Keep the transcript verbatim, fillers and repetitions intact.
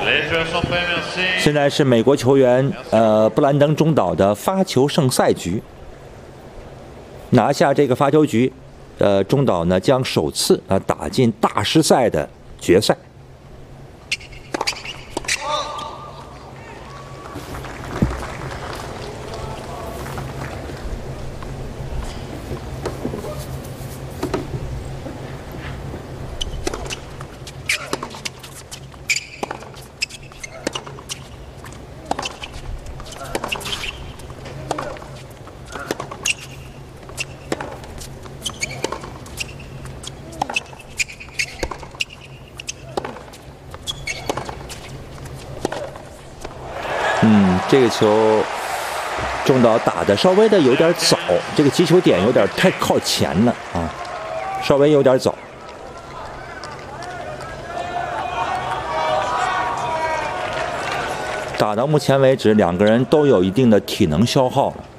现在是美国球员呃布兰登中岛的发球胜赛局，拿下这个发球局，呃，中岛呢将首次啊打进大师赛的决赛。 嗯，这个球中岛打的稍微的有点早，这个击球点有点太靠前了啊，稍微有点早。打到目前为止，两个人都有一定的体能消耗了。